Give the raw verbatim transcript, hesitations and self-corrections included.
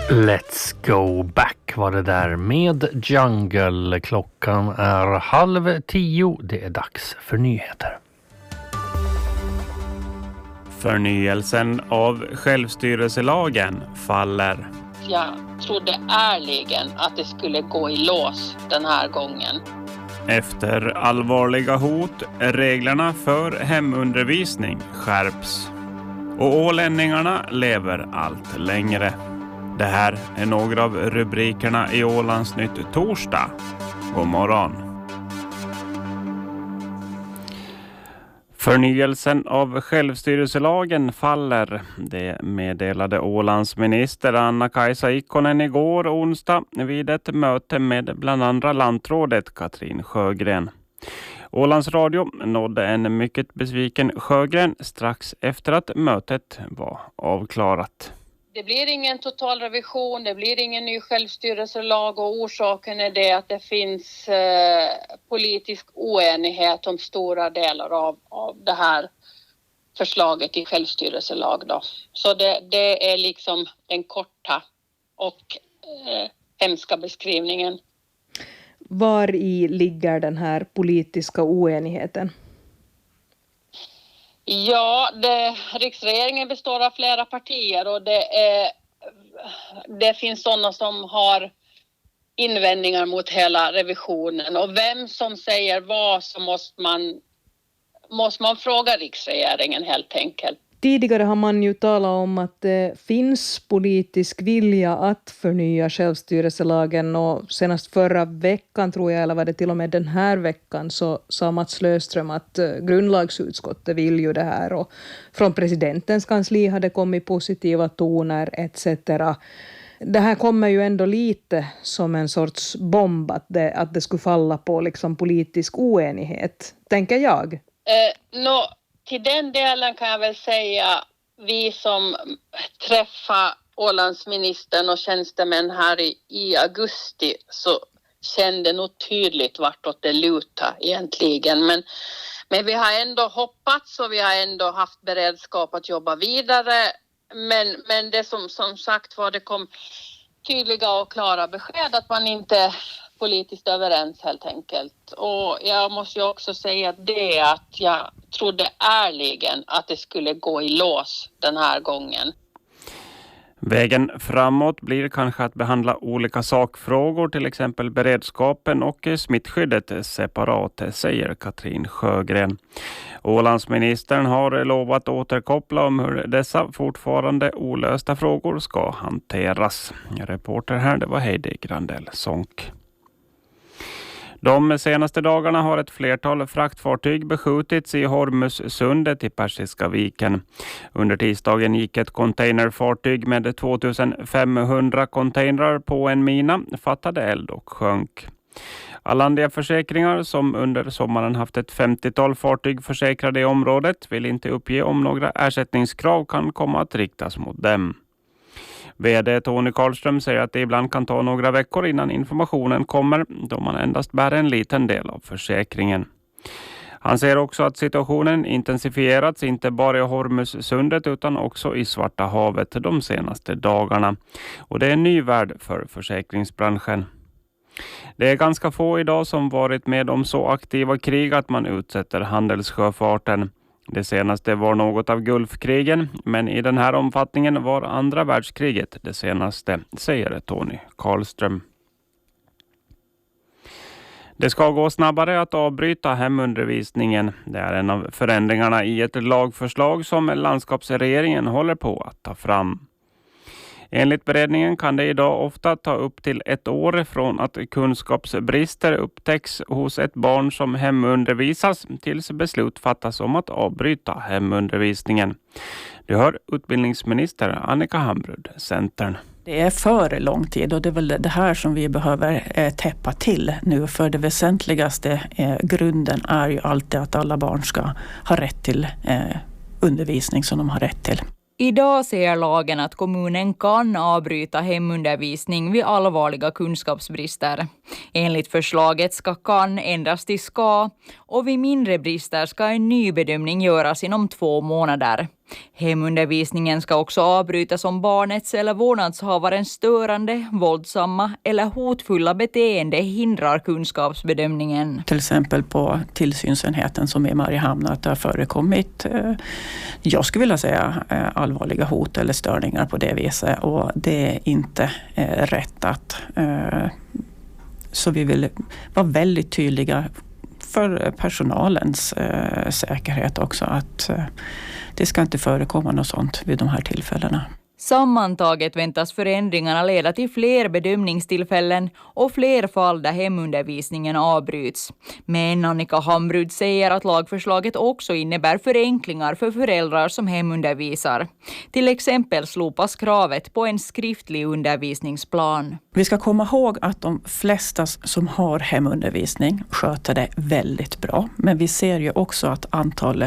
Let's go back var det där med Jungle. Klockan är halv tio. Det är dags för nyheter. Förnyelsen av självstyrelselagen faller. Jag trodde ärligen att det skulle gå i lås den här gången. Efter allvarliga hot, reglerna för hemundervisning skärps. Och ålänningarna lever allt längre. Det här är några av rubrikerna i Ålandsnytt torsdag. God morgon. Förnyelsen av självstyrelselagen faller. Det meddelade Ålands minister Anna-Kaisa Ikonen igår onsdag vid ett möte med bland andra lantrådet Katrin Sjögren. Ålands Radio nådde en mycket besviken Sjögren strax efter att mötet var avklarat. Det blir ingen total revision, det blir ingen ny självstyrelselag och orsaken är det att det finns eh, politisk oenighet om stora delar av, av det här förslaget till självstyrelselag då. Så det, det är liksom den korta och eh, hemska beskrivningen. Var i ligger den här politiska oenigheten? Ja, det, riksregeringen består av flera partier och det, är, det finns sådana som har invändningar mot hela revisionen. Och vem som säger vad så måste man, måste man fråga riksregeringen helt enkelt. Tidigare har man ju talat om att det finns politisk vilja att förnya självstyrelselagen och senast förra veckan tror jag, eller var det till och med den här veckan, så sa Mats Löfström att grundlagsutskottet vill ju det här och från presidentens kansli hade kommit positiva toner et cetera. Det här kommer ju ändå lite som en sorts bomb att det, att det skulle falla på liksom politisk oenighet, tänker jag. Eh, no. Till den delen kan jag väl säga, vi som träffar Ålandsministern och tjänstemän här i, i augusti så kände nog tydligt vartåt det lutar egentligen. Men, men vi har ändå hoppats och vi har ändå haft beredskap att jobba vidare. Men, men det som, som sagt var, det kom tydliga och klara besked att man inte politiskt överens helt enkelt. Och jag måste ju också säga det att jag trodde ärligen att det skulle gå i lås den här gången. Vägen framåt blir kanske att behandla olika sakfrågor, till exempel beredskapen och smittskyddet separat, säger Katrin Sjögren. Ålandsministern har lovat återkoppla om hur dessa fortfarande olösta frågor ska hanteras. Reporter här, det var Heidi Grandell Sonk. De senaste dagarna har ett flertal fraktfartyg beskjutits i Hormuzsundet i Persiska viken. Under tisdagen gick ett containerfartyg med tvåtusenfemhundra containrar på en mina, fattade eld och sjönk. Allandia Försäkringar, som under sommaren haft ett femtiotal fartyg försäkrade i området, vill inte uppge om några ersättningskrav kan komma att riktas mot dem. V D Tony Karlström säger att det ibland kan ta några veckor innan informationen kommer, då man endast bär en liten del av försäkringen. Han säger också att situationen intensifierats inte bara i Hormuzsundet utan också i Svarta havet de senaste dagarna. Och det är en ny värld för försäkringsbranschen. Det är ganska få idag som varit med om så aktiva krig att man utsätter handelssjöfarten. Det senaste var något av Gulfkrigen, men i den här omfattningen var andra världskriget det senaste, säger Tony Karlström. Det ska gå snabbare att avbryta hemundervisningen. Det är en av förändringarna i ett lagförslag som landskapsregeringen håller på att ta fram. Enligt beredningen kan det idag ofta ta upp till ett år från att kunskapsbrister upptäcks hos ett barn som hemundervisas tills beslut fattas om att avbryta hemundervisningen. Du hör utbildningsminister Annika Hambrud, Centern. Det är för lång tid och det är väl det här som vi behöver eh, täppa till nu, för det väsentligaste eh, grunden är ju alltid att alla barn ska ha rätt till eh, undervisning som de har rätt till. Idag säger lagen att kommunen kan avbryta hemundervisning vid allvarliga kunskapsbrister. Enligt förslaget ska kan ändras till ska, och vid mindre brister ska en ny bedömning göras inom två månader. Hemundervisningen ska också avbrytas om barnets eller vårdnadshavarens störande, våldsamma eller hotfulla beteende hindrar kunskapsbedömningen. Till exempel på tillsynsenheten som är i Mariehamn att det har förekommit, jag skulle vilja säga, allvarliga hot eller störningar på det viset, och det är inte rätt att. Så vi vill vara väldigt tydliga för personalens eh, säkerhet också, att eh, det ska inte förekomma något sånt vid de här tillfällena. Sammantaget väntas förändringarna leda till fler bedömningstillfällen och fler fall där hemundervisningen avbryts. Men Annika Hamrud säger att lagförslaget också innebär förenklingar för föräldrar som hemundervisar. Till exempel slopas kravet på en skriftlig undervisningsplan. Vi ska komma ihåg att de flesta som har hemundervisning sköter det väldigt bra. Men vi ser ju också att antalet